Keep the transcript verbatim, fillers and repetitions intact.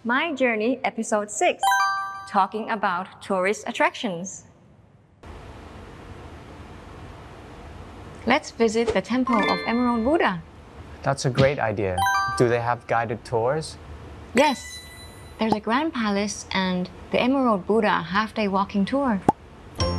My Journey Episode six, talking about tourist attractions. Let's visit the Temple of Emerald Buddha. That's a great idea. Do they have guided tours? Yes, there's a Grand Palace and the Emerald Buddha half-day walking tour.